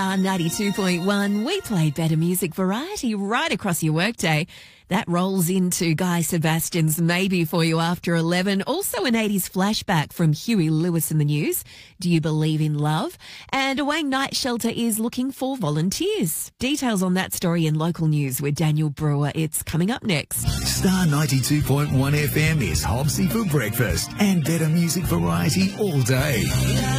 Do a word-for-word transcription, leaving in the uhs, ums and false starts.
ninety-two point one, we play better music variety right across your workday. That rolls into Guy Sebastian's Maybe for you after eleven. Also an eighties flashback from Huey Lewis in the News. Do you believe in love? And a Wayne Night Shelter is looking for volunteers. Details on that story in local news with Daniel Brewer. It's coming up next. Star ninety-two point one F M is Hobbsy for breakfast and better music variety all day.